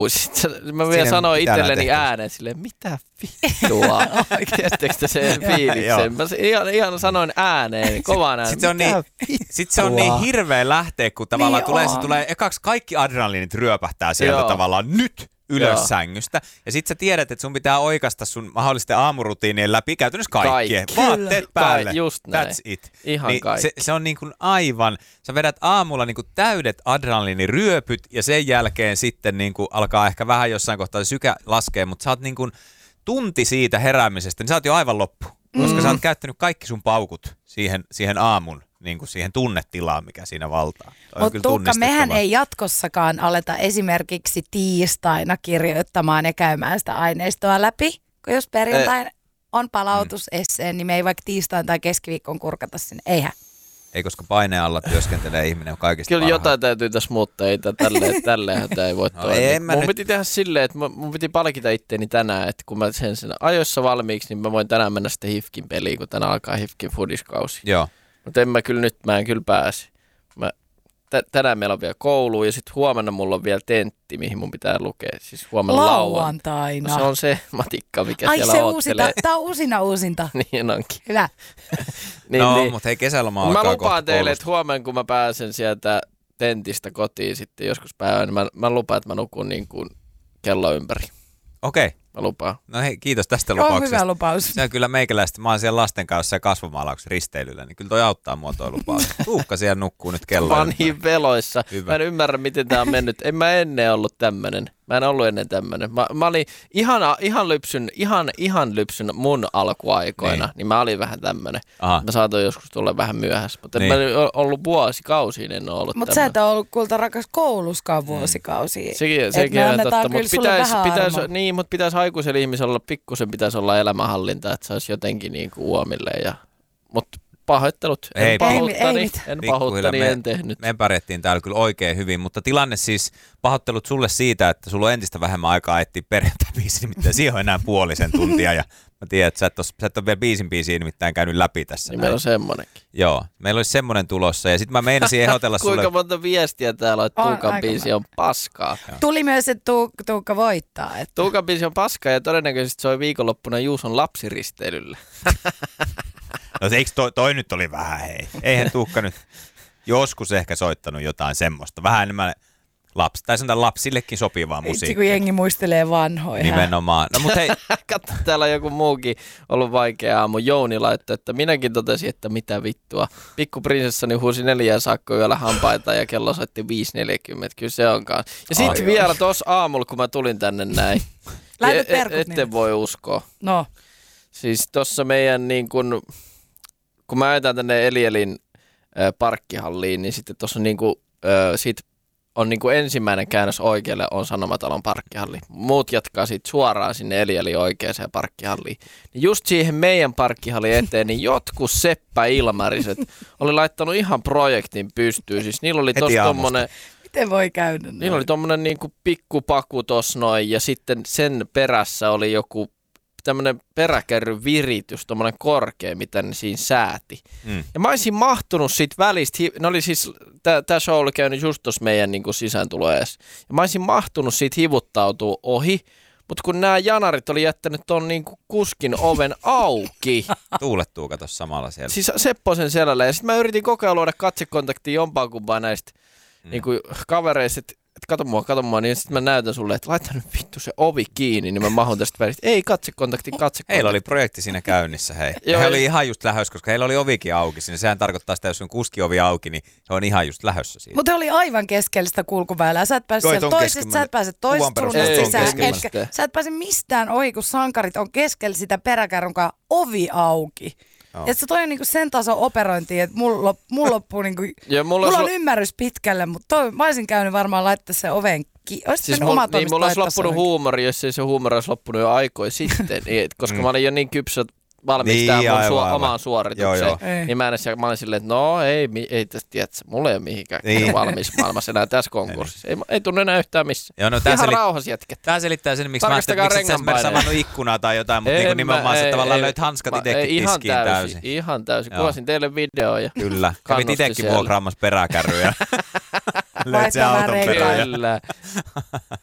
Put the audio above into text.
Sitten mä vielä sanoin itselleni ääneen silleen, mitä vittua? Tiedättekö te sen fiiliksen? Mä ihan sanoin ääneen, kovaan ääneen. Sitten se on niin hirveä lähteä, kun tavallaan tulee ekaksi kaikki adrenaliinit ryöpähtää sieltä tavallaan nyt ylös sängystä. Ja sit sä tiedät, että sun pitää oikaista sun mahdollisten aamurutiinien läpi käytännössä kaikkien. Vaatteet päälle. Just näin. That's it. Ihan niin kaikki. Se on niin kuin aivan, sä vedät aamulla niin kuin täydet adrenaliiniryöpyt ja sen jälkeen sitten niin kuin alkaa ehkä vähän jossain kohtaa se syke laskee, mutta sä oot niin kuin tunti siitä heräämisestä, niin sä oot jo aivan loppu. Koska sä oot käyttänyt kaikki sun paukut siihen aamun, niin kuin siihen tunnetilaan, mikä siinä valtaa. Mutta Tuukka, mehän ei jatkossakaan aleta esimerkiksi tiistaina kirjoittamaan ja käymään sitä aineistoa läpi, kun jos perjantai on palautusesseen, niin me ei vaikka tiistain tai keskiviikkoon kurkata sinne. Eihän. Ei, koska paineen alla työskentelee ihminen kaikista Kyllä parhaat. jotain täytyy tässä muuttaa, ei tälleenhän tämä ei voi toimia. Mun piti tehdä silleen, että mun piti palkita itteeni tänään, että kun mä sen ajoissa valmiiksi, niin mä voin tänään mennä sitten HIFKin peliin, kun tänään alkaa HIFKin foodiskausi. Joo. Mutta mä en kyllä pääse. Tänään meillä on vielä koulu ja sitten huomenna mulla on vielä tentti, mihin mun pitää lukea. Siis huomenna lauantaina. No, se on se matikka, mikä siellä siellä oottelee. Tämä on uusinta. Niin onkin. Hyvä. niin. Mutta hei, kesäloma alkaa mä lupaan teille, että huomenna kun mä pääsen sieltä tentistä kotiin sitten joskus päivänä, niin mä lupaan, että mä nukun niin kuin kello ympäri. Okei. Mä lupaan. No hei, kiitos tästä lupauksesta. Hyvä lupaus. Se on kyllä meikäläistä. Mä oon siellä lasten kanssa ja kasvomaalauksen risteilyllä, niin kyllä toi auttaa mua toi lupaus. Tuukka siellä nukkuu nyt kello. Mä oon niin veloissa. Hyvä. Mä en ymmärrä, miten tää on mennyt. En mä ennen ollut tämmönen. Mä en ollut ennen tämmönen. Mä olin ihan lypsyn mun alkuaikoina, niin mä olin vähän tämmönen. Aha. Mä saatoin joskus tulla vähän myöhässä, mutta en mä ollut vuosikausiin, en ole ollut mutta sä et ole ollut kulta rakas kouluskaan vuosikausia. Sekin on totta, mutta pitäisi aikuisella ihmisellä olla pitäisi olla elämänhallinta, että saisi jotenkin niin kuin uomille. Mutta pahoittelut, en pahoittani, en tehnyt. Me pärjättiin täällä kyllä oikein hyvin, mutta tilanne siis, pahoittelut sulle siitä, että sulla on entistä vähemmän aikaa etsiä perjantai-biisi, nimittäin siihen on enää puolisen tuntia ja mä tiedän, että sä et ole vielä biisiä nimittäin käynyt läpi tässä. Niin meillä on semmonenkin. Joo, meillä olisi semmonen tulossa ja sitten mä meinasin ehdotella sulle. Kuinka monta viestiä täällä on, että Tuukan biisi on paskaa. Tuli myös, että Tuukka voittaa. Että Tuukan biisi on paskaa ja todennäköisesti soi viikonloppuna Juuson lapsiristeilyllä. No eikö toi nyt oli vähän hei. Eihän Tuukka nyt joskus ehkä soittanut jotain semmoista. Vähän enemmän tai sanotaan lapsillekin sopivaa musiikkia. Itse kun jengi muistelee vanhoja. Nimenomaan. No mut hei. Katso, täällä on joku muukin ollut vaikea aamu. Jouni laittoi, että minäkin totesin, että mitä vittua. Pikkuprinsessani huusi 4 saakka yöllä hampaita ja kello soitti 5.40. Kyllä se onkaan. Ja sitten vielä tuossa aamulla, kun mä tulin tänne näin. Lähetät perkut ette voi uskoa. No. Siis tuossa meidän niin kun mä ajetaan tänne Elielin parkkihalliin, niin sitten tuossa on niin kuin ensimmäinen käännös oikealle on Sanomatalon parkkihalli. Muut jatkaa sitten suoraan sinne Elielin oikeaan parkkihalliin. Niin just siihen meidän parkkihallin eteen, niin jotkut seppäilmariset oli laittanut ihan projektin pystyyn. Siis niillä oli tossa tommonen. Miten voi käydä? Niillä oli tommonen niinku pikkupaku tossa noin ja sitten sen perässä oli joku tämmönen peräkärryn viritys, tommonen korkea, mitä ne siinä sääti. Ja mä olisin mahtunut siitä välistä, ne oli siis, tää show oli käynyt just tossa meidän niinku sisääntuloeessa. Ja mä olisin mahtunut siitä hivuttautua ohi, mutta kun nämä janarit oli jättänyt ton niinku kuskin oven auki. Tuulettuu kato samalla siellä. Siis Sepposen selällä. Ja sit mä yritin koko ajan luoda katsekontaktia jompaakumpaan näistä niinku kavereista, että kato mua, niin sitten mä näytän sulle, että laita nyt vittu se ovi kiinni, niin mä mahun tästä välistä. Ei, katsekontakti. Heillä oli projekti siinä käynnissä, hei. He oli ihan just lähössä, koska heillä oli ovikin auki siinä. Sehän tarkoittaa sitä, jos on kuskiovi auki, niin he on ihan just lähössä siinä. Mutta he oli aivan keskellistä kulkuväylää. Sä et pääse sieltä toisesta, sä et pääse toisesta suunnasta sisään. Sä et pääse mistään ohi, kun sankarit on keskellä sitä peräkärrunkaan ovi auki. Että se toi on niinku sen tason operointi, että mulla loppuu niinku, mulla on ymmärrys pitkälle, mutta mä olisin käynyt varmaan laittaa sen oven siis mulla olisi loppunut huumori, jos ei se huumori olisi loppunut jo aikoja sitten, koska mä olin jo niin kypsä valmis tähän mun omaan suoritukseen. Niin mä olin silleen, että no ei tästä tiedä, mulla ei ole mihinkään valmis maailmassa enää tässä konkurssissa. Ei tunnu enää yhtään missään. Ihan rauhas jätket. Tämä selittää sen, miksi mä ajattelin, että sä esimerkiksi avannut ikkunaa tai jotain, mutta nimenomaan se tavallaan löit hanskat itsekin tiskiin täysin. Ihan täysin. Kuvasin teille videoja. Kyllä. Kävit itsekin vuokraamassa peräkärryjä. Löit se auton perään. Kyllä.